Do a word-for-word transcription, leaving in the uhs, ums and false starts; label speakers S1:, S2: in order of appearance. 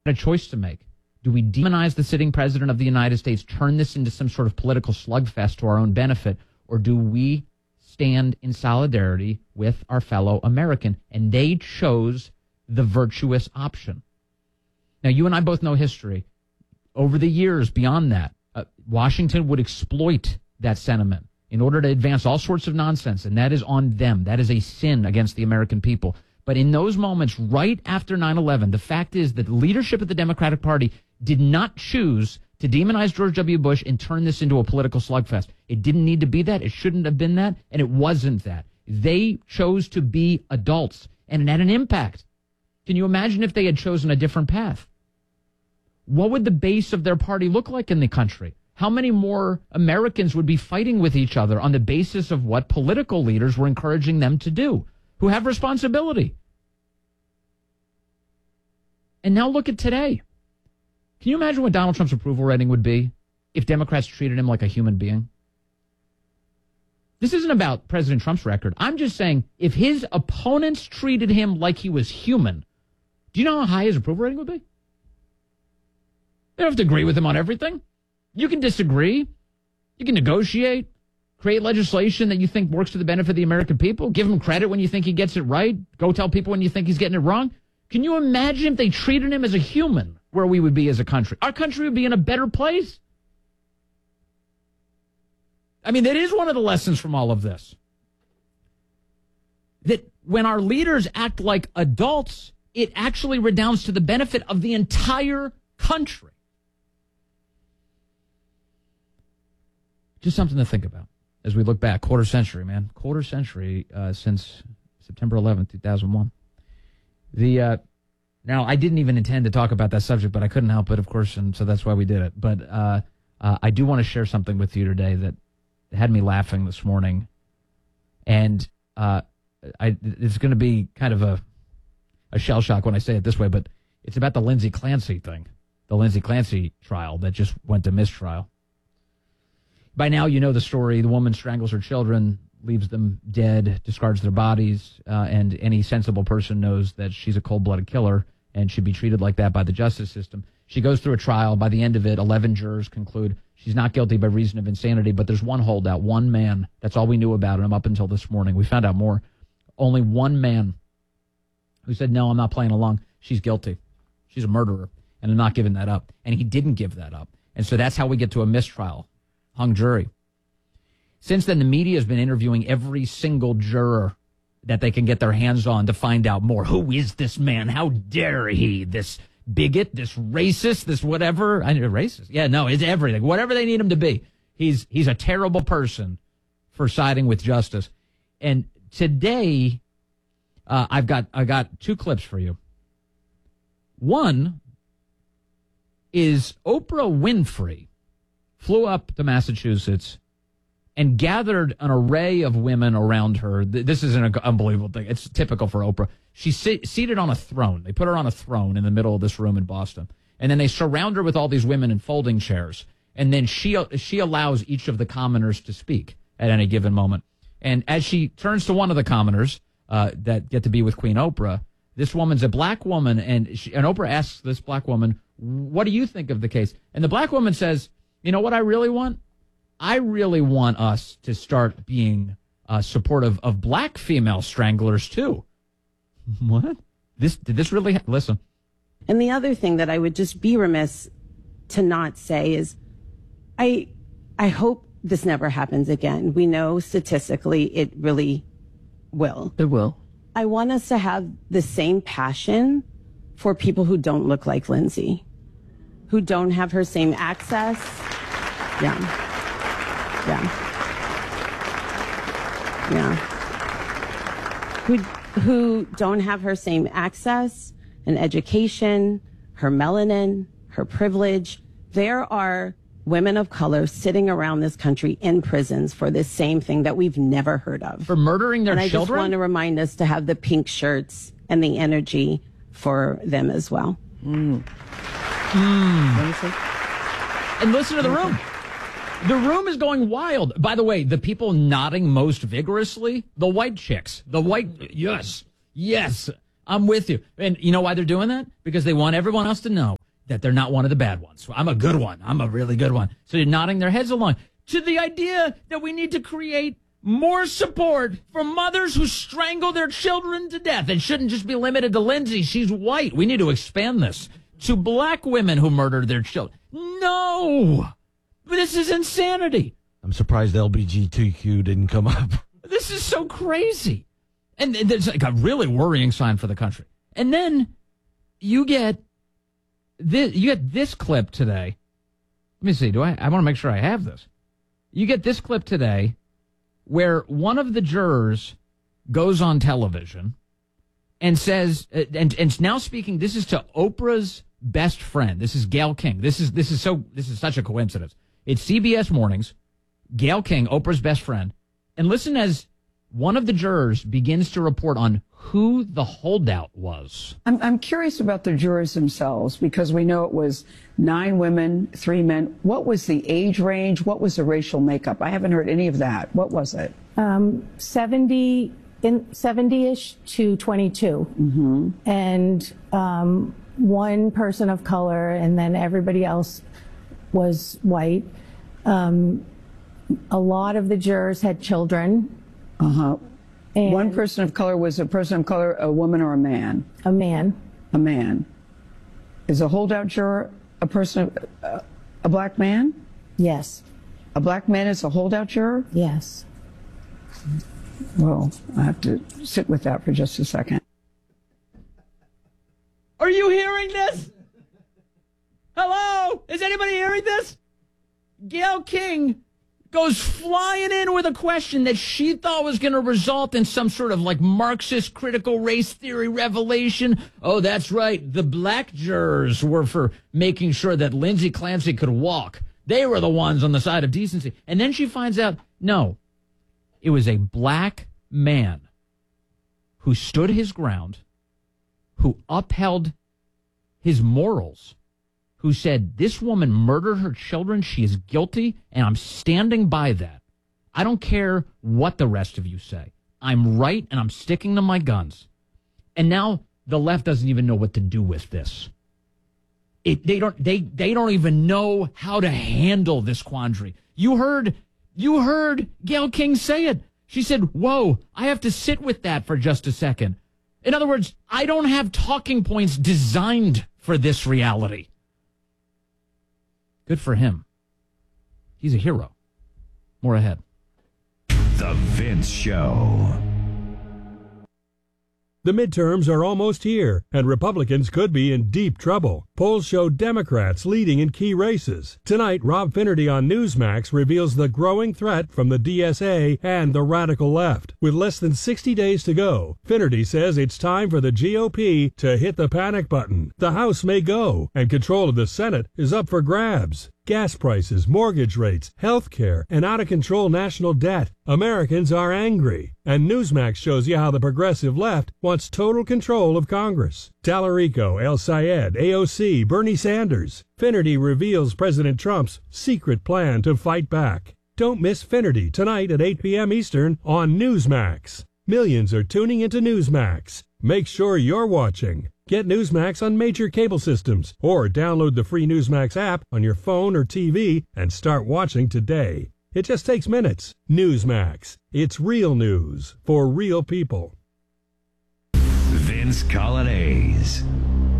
S1: a choice to make. Do we demonize the sitting president of the United States, turn this into some sort of political slugfest to our own benefit, or do we stand in solidarity with our fellow American? And they chose the virtuous option. Now, you and I both know history. Over the years, beyond that, uh, Washington would exploit that sentiment in order to advance all sorts of nonsense, and that is on them. That is a sin against the American people. But in those moments, right after nine eleven, the fact is that the leadership of the Democratic Party did not choose to demonize George W. Bush and turn this into a political slugfest. It didn't need to be that. It shouldn't have been that, and it wasn't that. They chose to be adults, and it had an impact. Can you imagine if they had chosen a different path? What would the base of their party look like in the country? How many more Americans would be fighting with each other on the basis of what political leaders were encouraging them to do, who have responsibility? And now look at today. Can you imagine what Donald Trump's approval rating would be if Democrats treated him like a human being? This isn't about President Trump's record. I'm just saying if his opponents treated him like he was human, do you know how high his approval rating would be? They don't have to agree with him on everything. You can disagree. You can negotiate, create legislation that you think works to the benefit of the American people, give him credit when you think he gets it right, go tell people when you think he's getting it wrong. Can you imagine if they treated him as a human, where we would be as a country? Our country would be in a better place. I mean, that is one of the lessons from all of this. That when our leaders act like adults, it actually redounds to the benefit of the entire country. Just something to think about as we look back. Quarter century, man. Quarter century uh, since September eleventh, two thousand one. The uh, now, I didn't even intend to talk about that subject, but I couldn't help it, of course, and so that's why we did it. But uh, uh, I do want to share something with you today that had me laughing this morning. And uh, I, it's going to be kind of a, a shell shock when I say it this way, but it's about the Lindsay Clancy thing, the Lindsay Clancy trial that just went to mistrial. By now, you know the story. The woman strangles her children, leaves them dead, discards their bodies, uh, and any sensible person knows that she's a cold-blooded killer and should be treated like that by the justice system. She goes through a trial. By the end of it, eleven jurors conclude she's not guilty by reason of insanity, but there's one holdout, one man. That's all we knew about him up until this morning. We found out more. Only one man who said, no, I'm not playing along. She's guilty. She's a murderer, and I'm not giving that up. And he didn't give that up. And so that's how we get to a mistrial. Hung jury. Since then, the media has been interviewing every single juror that they can get their hands on to find out more. Who is this man? How dare he? This bigot, this racist, this whatever. I know racist. Yeah, no, it's everything. Whatever they need him to be. He's he's a terrible person for siding with justice. And today, uh, I've got I got two clips for you. One is Oprah Winfrey flew up to Massachusetts and gathered an array of women around her. This is an unbelievable thing. It's typical for Oprah. She's sit- seated on a throne. They put her on a throne in the middle of this room in Boston. And then they surround her with all these women in folding chairs. And then she she allows each of the commoners to speak at any given moment. And as she turns to one of the commoners uh, that get to be with Queen Oprah, this woman's a black woman. And, she, and Oprah asks this black woman, what do you think of the case? And the black woman says, you know what I really want? I really want us to start being uh, supportive of black female stranglers, too. What? This Did this really ha- listen?
S2: And the other thing that I would just be remiss to not say is I, I hope this never happens again. We know statistically it really will.
S3: It will.
S2: I want us to have the same passion for people who don't look like Lindsay, who don't have her same access. Yeah. Yeah. Yeah. Who, who don't have her same access and education, her melanin, her privilege. There are women of color sitting around this country in prisons for this same thing that we've never heard of.
S1: For murdering their
S2: and I
S1: children?
S2: I just want to remind us to have the pink shirts and the energy for them as well.
S1: Mm. Mm. And listen to the room. The room is going wild. By the way, the people nodding most vigorously, the white chicks. The white, yes, yes, I'm with you. And you know why they're doing that? Because they want everyone else to know that they're not one of the bad ones. I'm a good one. I'm a really good one. So they're nodding their heads along to the idea that we need to create more support for mothers who strangle their children to death. It shouldn't just be limited to Lindsay. She's white. We need to expand this to black women who murdered their children. No! This is insanity.
S3: I'm surprised L G B T Q didn't come up.
S1: This is so crazy. And it's like a really worrying sign for the country. And then you get this, you get this clip today. Let me see. Do I, I want to make sure I have this. You get this clip today where one of the jurors goes on television and says, uh, and, and now speaking, this is to Oprah's best friend. This is Gayle King. This is, this is so, this is such a coincidence. It's C B S Mornings, Gayle King, Oprah's best friend. And listen as one of the jurors begins to report on who the holdout was.
S4: I'm, I'm curious about the jurors themselves, because we know it was nine women, three men. What was the age range? What was the racial makeup? I haven't heard any of that. What was it?
S5: Um, seventy in seventy-ish to twenty-two,
S4: Mm-hmm.
S5: and um, one person of color, and then everybody else was white. Um, a lot of the jurors had children.
S4: Uh-huh.
S5: And
S4: One person of color was a person of color, a woman or a man?
S5: a man.
S4: A man. Is a holdout juror a person, uh, a black man?
S5: Yes,
S4: A black man is a holdout juror?
S5: yes.
S4: Well, I have to sit with that for just a second.
S1: Are you hearing this? Hello? Is anybody hearing this? Gayle King goes flying in with a question that she thought was going to result in some sort of like Marxist critical race theory revelation. Oh, that's right. The black jurors were for making sure that Lindsay Clancy could walk. They were the ones on the side of decency. And then she finds out, no, it was a black man who stood his ground, who upheld his morals, who said, this woman murdered her children. She is guilty, and I'm standing by that. I don't care what the rest of you say. I'm right, and I'm sticking to my guns. And now the left doesn't even know what to do with this. It, they don't. They they don't even know how to handle this quandary. You heard, you heard Gayle King say it. She said, "Whoa, I have to sit with that for just a second." In other words, I don't have talking points designed for this reality. Good for him. He's a hero. More ahead.
S6: The Vince Show.
S7: The midterms are almost here, and Republicans could be in deep trouble. Polls show Democrats leading in key races. Tonight, Rob Finnerty on Newsmax reveals the growing threat from the D S A and the radical left. With less than sixty days to go, Finnerty says it's time for the G O P to hit the panic button. The House may go, and control of the Senate is up for grabs. Gas prices, mortgage rates, health care, and out-of-control national debt. Americans are angry. And Newsmax shows you how the progressive left wants total control of Congress. Tallarico, El Sayed, A O C, Bernie Sanders. Finnerty reveals President Trump's secret plan to fight back. Don't miss Finnerty tonight at eight p.m. Eastern on Newsmax. Millions are tuning into Newsmax. Make sure you're watching. Get Newsmax on major cable systems or download the free Newsmax app on your phone or T V and start watching today. It just takes minutes. Newsmax. It's real news for real people.
S6: Vince Colonnese.